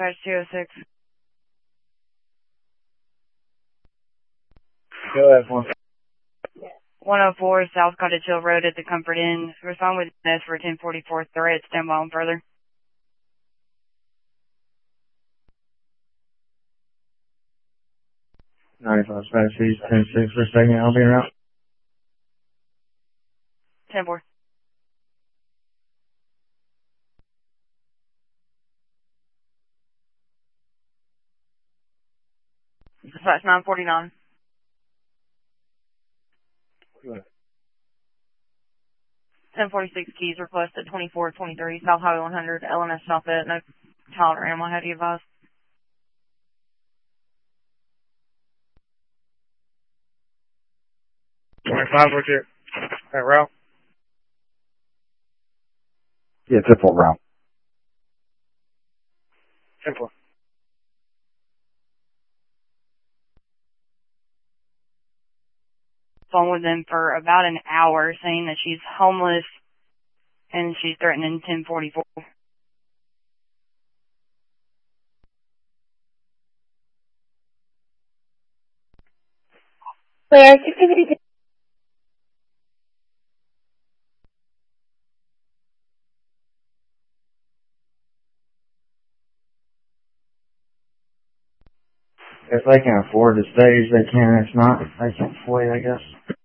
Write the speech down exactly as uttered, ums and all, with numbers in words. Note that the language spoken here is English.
dispatch two oh six. Go ahead, one. one oh four South Cottage Hill Road at the Comfort Inn. Respond with S for ten forty-four threat. Stand by on further. ninety-five Spanish East, ten six for a second. I'll be around. ten four. Dispatch nine forty-nine. ten forty-six keys requested twenty-four twenty-three South Highway one hundred L N S South Ed. No child or animal. How do you advise? twenty-five, what's your that route? Yeah, typical route. Simple. Phone with them for about an hour saying that she's homeless and she's threatening ten forty-four. Where activity? If they can afford the stage, they can. If not, they can wait, I guess.